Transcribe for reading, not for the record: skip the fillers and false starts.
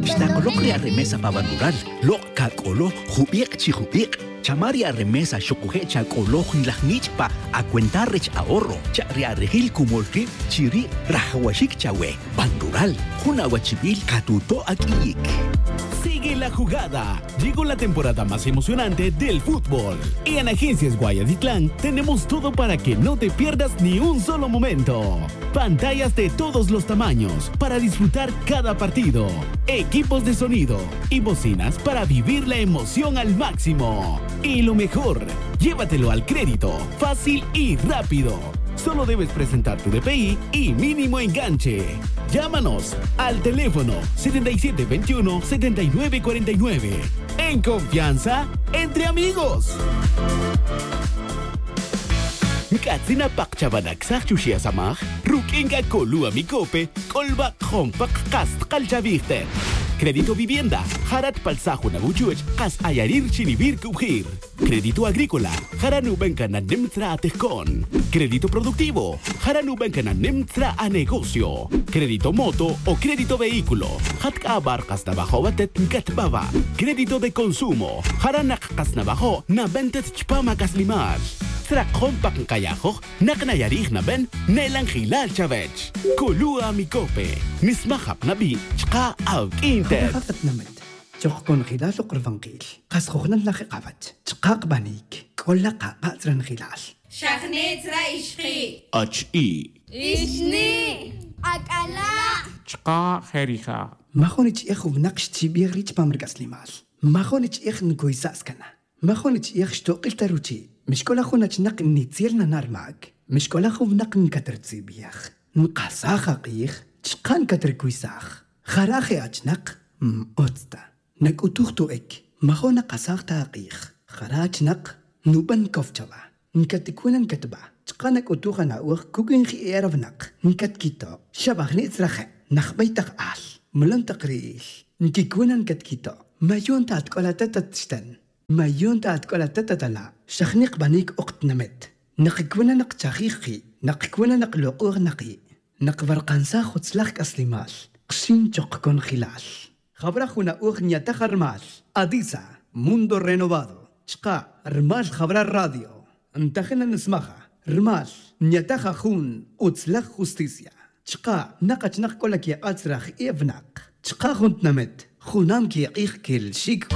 Xtaqolo crea remesa pava rural, lo kakolo, jubiek chijubiek. Chamaria remesa xokuhe chakolo hunlahnich pa a cuentarrech ahorro. Charia regil kumolki chiri rahawashik chawe. Ban rural, hunawachibil katuto akiyik. Sigue la jugada. Llegó la temporada más emocionante del fútbol. Y en Agencias Guayatitlán tenemos todo para que no te pierdas ni un solo momento. Pantallas de todos los tamaños para disfrutar cada partido. Equipos de sonido y bocinas para vivir la emoción al máximo. Y lo mejor, llévatelo al crédito, fácil y rápido. Solo debes presentar tu DPI y mínimo enganche. Llámanos al teléfono 7721-7949. En confianza, entre amigos. Katsina pakchabanak sa chushia samach, rukinga kolua mikope, kolba hompak kast kalchaviste. Crédito vivienda, harat palsajo na buchuech, kas ayarir chinibir kubhir. Crédito agrícola, haranubenka na nemtra atejkon. Crédito productivo, haranubenka na nemtra a negocio. Crédito moto o crédito vehículo, hatka abarkas na bajo batet katbaba. Crédito de consumo, haranak kas na bajo na bentet chpamakas limash. Trak hompak kayajo, naknayarih na ben, nelang hilal chavech. Kulua mikope, nismahap na bi, chka aw inter. خفت نمد جوخكون خلال قرفنقيل قاس خوخنا نلاقي قافت تقاق بانيك كل قاقا ترن خلال شخنيت رايشخي HE إشني أكلا چقا خيريخا ما خونيش إخو بنقش تيبيغ ريش بامرقاس لمال ما خونيش إخ نكوي ساسكنا ما خونيش إخ شتوقل تروتي مش كل أخونا تنق نيتيرنا نار معك مش كل أخو بنق نكتر تسيبيخ نقاساخ قيخ تشقان كتر كويساخ خراخي أجنق أوتستا نك أتوختو إك ما خو نقاساخ تاقيخ خراج نق نوبن كفتوا نكتكونا نكتبا تقانك أتوخا ناوخ كوكين خي إيرف نق نكتكيتو شبخني إترخي نخبيتق آل ملن تقريل نكيكونا نكتكيتو ما يون تاتكولا تتتشتن ما يون تاتكولا تتتلا شخنيق بانيك أقت نمت نقكونا نقتاخيخي نقكونا نقلوقوغ نقي نقبرقانسا خدسلاخك أسليمال قشين چوقكون خلال خبرخونا أغنية تخرمال أديسا موندو رينوفادو شقا رمال خبر الراديو انتخنا نسمخها رمال نيتخا خون أتسلخ خستيسيا شقا نقاش نقولك يا أتسرخ إيفناق شقا خونت نمت خونام كي يقيخ كل شيك